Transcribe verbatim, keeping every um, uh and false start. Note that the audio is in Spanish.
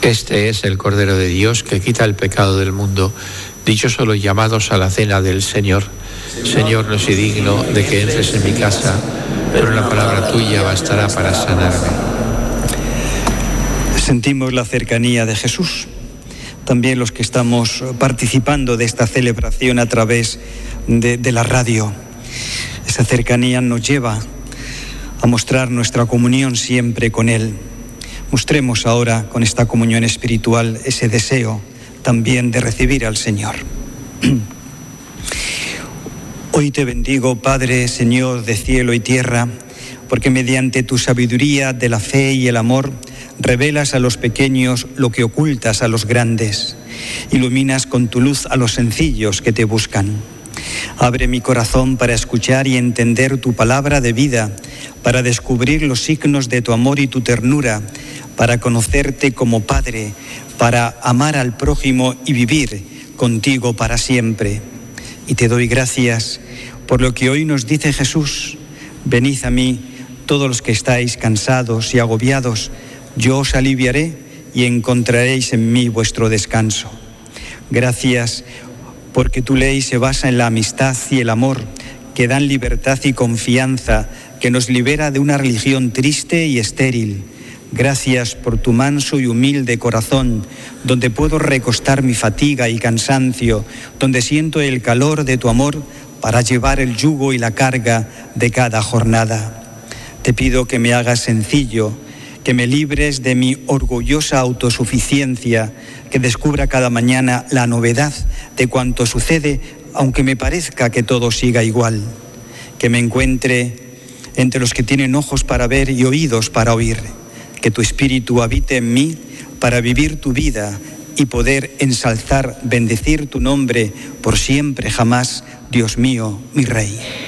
Este es el Cordero de Dios que quita el pecado del mundo. Dichosos los llamados a la cena del Señor. Señor, no soy digno de que entres en mi casa, pero una palabra tuya bastará para sanarme. Sentimos la cercanía de Jesús. También los que estamos participando de esta celebración a través de, de la radio. Esa cercanía nos lleva a mostrar nuestra comunión siempre con Él. Mostremos ahora con esta comunión espiritual ese deseo también de recibir al Señor. Hoy te bendigo, Padre, Señor de cielo y tierra, porque mediante tu sabiduría de la fe y el amor revelas a los pequeños lo que ocultas a los grandes. Iluminas con tu luz a los sencillos que te buscan. Abre mi corazón para escuchar y entender tu palabra de vida, para descubrir los signos de tu amor y tu ternura, para conocerte como Padre, para amar al prójimo y vivir contigo para siempre. Y te doy gracias por lo que hoy nos dice Jesús: venid a mí, todos los que estáis cansados y agobiados, yo os aliviaré y encontraréis en mí vuestro descanso. Gracias porque tu ley se basa en la amistad y el amor, que dan libertad y confianza, que nos libera de una religión triste y estéril. Gracias por tu manso y humilde corazón, donde puedo recostar mi fatiga y cansancio, donde siento el calor de tu amor para llevar el yugo y la carga de cada jornada. Te pido que me hagas sencillo, que me libres de mi orgullosa autosuficiencia, que descubra cada mañana la novedad de cuanto sucede, aunque me parezca que todo siga igual. Que me encuentre entre los que tienen ojos para ver y oídos para oír. Que tu espíritu habite en mí para vivir tu vida y poder ensalzar, bendecir tu nombre por siempre jamás, Dios mío, mi Rey.